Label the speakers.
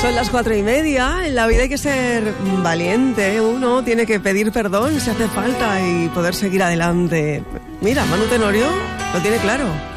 Speaker 1: Son las 4:30. En la vida hay que ser valiente. Uno tiene que pedir perdón si hace falta y poder seguir adelante. Mira, Manu Tenorio lo tiene claro.